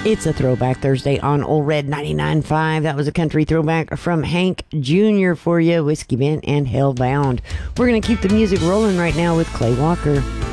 It's a Throwback Thursday on Old Red 99.5. That was a country throwback from Hank Jr. for you, Whiskey Bent and Hellbound. We're going to keep the music rolling right now with Clay Walker.